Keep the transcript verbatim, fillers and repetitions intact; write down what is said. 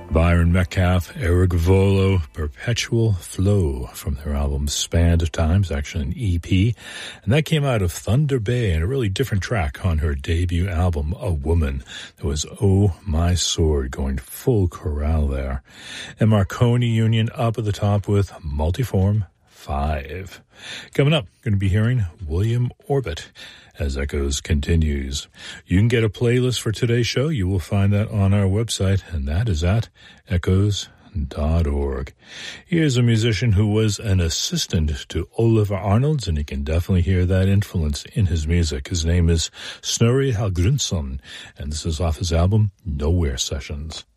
Byron Metcalf, Eric Volo, Perpetual Flow from their album Span of Times, actually an E P. And that came out of Thunder Bay and a really different track on her debut album, A Woman. There was Oh My Sword going full chorale there. And Marconi Union up at the top with Multiform five. Coming up, going to be hearing William Orbit as Echoes continues. You can get a playlist for today's show. You will find that on our website, and that is at echoes dot org. Here's a musician who was an assistant to Oliver Arnolds, and you can definitely hear that influence in his music. His name is Snorri Hallgrímsson, and this is off his album Nowhere Sessions.